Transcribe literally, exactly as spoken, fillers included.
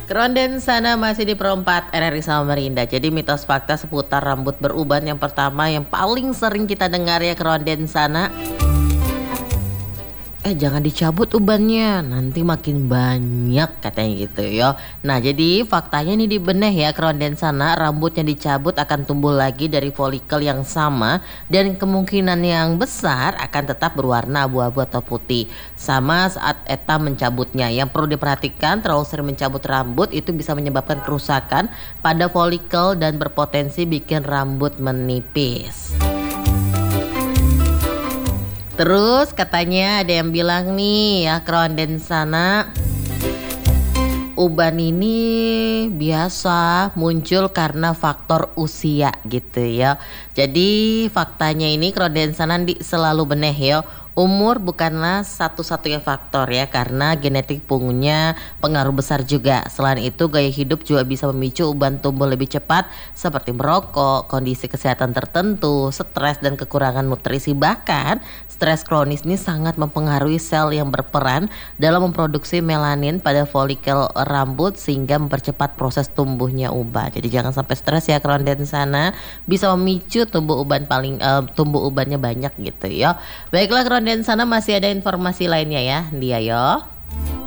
Keronden sana masih di perempat R R I Samarinda. Jadi mitos fakta seputar rambut beruban yang pertama yang paling sering kita dengar ya keronden sana. Eh jangan dicabut ubannya, nanti makin banyak katanya gitu ya. Nah jadi faktanya ini di beneh ya keronden sana rambutnya dicabut akan tumbuh lagi dari folikel yang sama dan kemungkinan yang besar akan tetap berwarna abu-abu atau putih. Sama saat eta mencabutnya, yang perlu diperhatikan terlalu sering mencabut rambut itu bisa menyebabkan kerusakan pada folikel dan berpotensi bikin rambut menipis. Terus katanya ada yang bilang nih ya keronden sana uban ini biasa muncul karena faktor usia gitu ya. Jadi faktanya ini keronden sana di selalu beneh ya. Umur bukanlah satu-satunya faktor ya karena genetik punya pengaruh besar juga. Selain itu gaya hidup juga bisa memicu uban tumbuh lebih cepat seperti merokok, kondisi kesehatan tertentu, stres dan kekurangan nutrisi. Bahkan stres kronis ini sangat mempengaruhi sel yang berperan dalam memproduksi melanin pada folikel rambut sehingga mempercepat proses tumbuhnya uban. Jadi jangan sampai stres ya keronden sana, bisa memicu tumbuh uban paling uh, tumbuh ubannya banyak gitu ya. Baiklah keronden sana masih ada informasi lainnya ya dia yo.